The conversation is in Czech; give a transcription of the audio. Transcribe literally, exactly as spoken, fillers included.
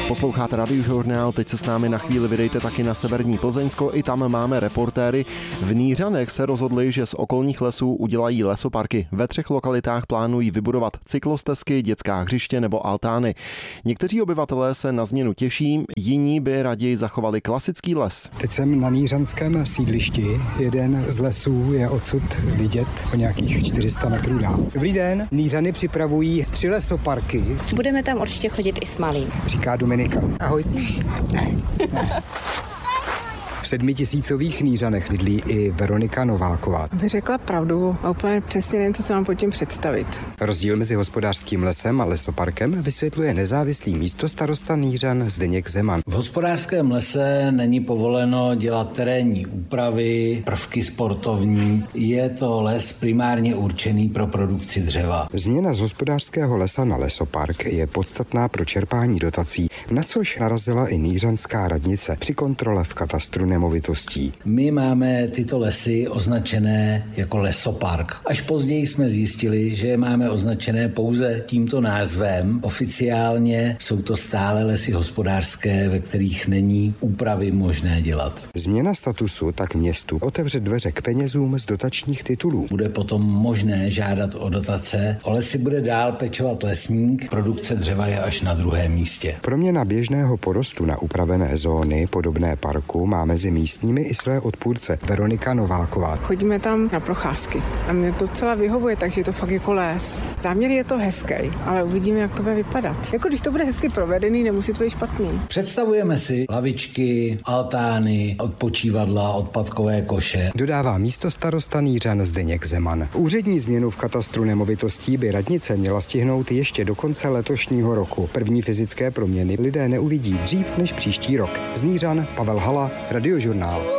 Posloucháte Radiožurnál, teď se s námi na chvíli vydejte taky na severní Plzeňsko, i tam máme reportéry. V Nířanech se rozhodli, že z okolních lesů udělají lesoparky. Ve třech lokalitách plánují vybudovat cyklostezky, dětská hřiště nebo altány. Někteří obyvatelé se na změnu těší, jiní by raději zachovali klasický les. Teď jsem na nířanském sídlišti. Jeden z lesů je odsud vidět o nějakých čtyři sta metrů dál. Dobrý den, Nířany připravují tři lesoparky. Budeme tam určitě chodit i s malým. Říká Dominika. Ahoj. Ne, ne. V sedmitisícových Nířanech bydlí i Veronika Nováková. Bych řekla pravdu a úplně přesně nevím, co se mám pod tím představit. Rozdíl mezi hospodářským lesem a lesoparkem vysvětluje nezávislý místostarosta Nířan Zdeněk Zeman. V hospodářském lese není povoleno dělat terénní úpravy, prvky sportovní. Je to les primárně určený pro produkci dřeva. Změna z hospodářského lesa na lesopark je podstatná pro čerpání dotací, na což narazila i nířanská radnice při kontrole v katastru nemovitostí. My máme tyto lesy označené jako lesopark. Až později jsme zjistili, že je máme označené pouze tímto názvem. Oficiálně jsou to stále lesy hospodářské, ve kterých není úpravy možné dělat. Změna statusu tak městu otevře dveře k penězům z dotačních titulů. Bude potom možné žádat o dotace. O lesy bude dál pečovat lesník, produkce dřeva je až na druhém místě. Proměna běžného porostu na upravené zóny podobné parku má mezi místními i své odpůrce. Veronika Nováková. Chodíme tam na procházky a mě to celá vyhovuje, takže je to fakt jako les. Záměr je to hezký, ale uvidíme, jak to bude vypadat. Jako když to bude hezky provedený, nemusí to být špatný. Představujeme si lavičky, altány, odpočívadla, odpadkové koše. Dodává místostarosta Nířan Zdeněk Zeman. Úřední změnu v katastru nemovitostí by radnice měla stihnout ještě do konce letošního roku. První fyzické proměny lidé neuvidí dřív než příští rok. Z Nířan Pavel Hala, Radiožurnál.